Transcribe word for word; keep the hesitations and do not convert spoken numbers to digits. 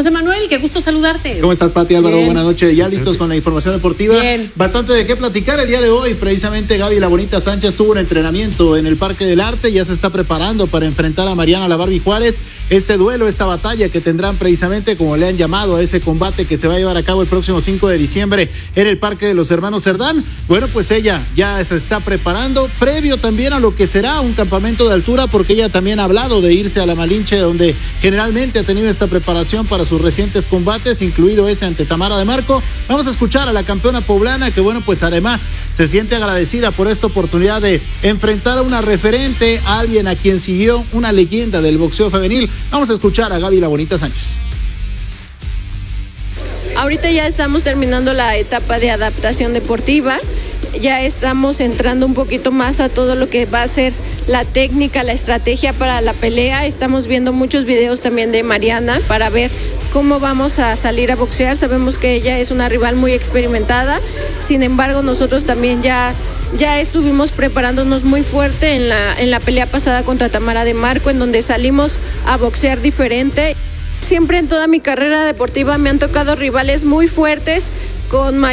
José Manuel, qué gusto saludarte. ¿Cómo estás, Pati, Álvaro? Bien. Buenas noches. Ya listos con la información deportiva. Bien. Bastante de qué platicar el día de hoy. Precisamente Gaby La Bonita Sánchez tuvo un entrenamiento en el Parque del Arte. Ya se está preparando para enfrentar a Mariana La Barbie Juárez. Este duelo, esta batalla que tendrán precisamente, como le han llamado a ese combate que se va a llevar a cabo el próximo cinco de diciembre en el Parque de los Hermanos Cerdán. Bueno, pues ella ya se está preparando, previo también a lo que será un campamento de altura, porque ella también ha hablado de irse a la Malinche, donde generalmente ha tenido esta preparación para sus recientes combates, incluido ese ante Tamara de Marco. Vamos a escuchar a la campeona poblana, que bueno, pues además se siente agradecida por esta oportunidad de enfrentar a una referente, a alguien a quien siguió, una leyenda del boxeo femenil. Vamos a escuchar a Gaby La Bonita Sánchez. Ahorita ya estamos terminando la etapa de adaptación deportiva, ya estamos entrando un poquito más a todo lo que va a ser la técnica, la estrategia para la pelea. Estamos viendo muchos videos también de Mariana para ver cómo vamos a salir a boxear. Sabemos que ella es una rival muy experimentada, sin embargo nosotros también ya, ya estuvimos preparándonos muy fuerte en la, en la pelea pasada contra Tamara de Marco, en donde salimos a boxear diferente. Siempre en toda mi carrera deportiva me han tocado rivales muy fuertes, con